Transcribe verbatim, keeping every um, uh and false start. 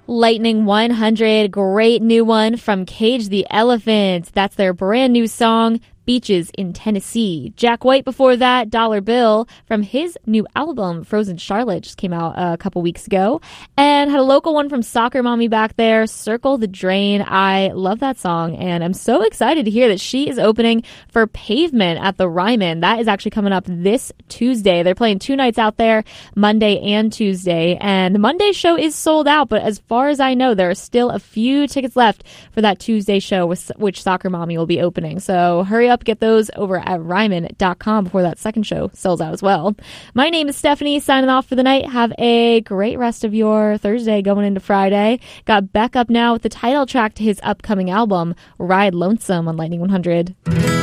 Lightning one hundred, great new one from Cage the Elephant. That's their brand new song, Beaches in Tennessee. Jack White before that, Dollar Bill, from his new album, Frozen Charlotte, just came out a couple weeks ago. And had a local one from Soccer Mommy back there, Circle the Drain. I love that song, and I'm so excited to hear that she is opening for Pavement at the Ryman. That is actually coming up this Tuesday. They're playing two nights out there, Monday and Tuesday, and the Monday show is sold out, but as far as I know, there are still a few tickets left for that Tuesday show, with which Soccer Mommy will be opening. So hurry up, get those over at ryman dot com before that second show sells out as well. My name is Stephanie, signing off for the night. Have a great rest of your Thursday going into Friday. Got Beck up now with the title track to his upcoming album, Ride Lonesome, on Lightning one hundred.